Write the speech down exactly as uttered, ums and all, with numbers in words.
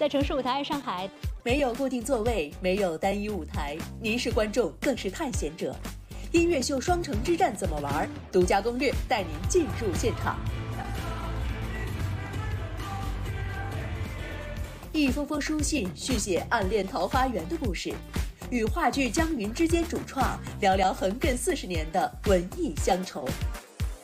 在城市舞台上海， 没有固定座位，没有单一舞台，您是观众，更是探险者。音乐秀双城之战怎么玩？独家攻略带您进入现场。一封封书信续写暗恋桃花源的故事，与话剧《江云之间》主创聊聊横亘四十年的文艺乡愁。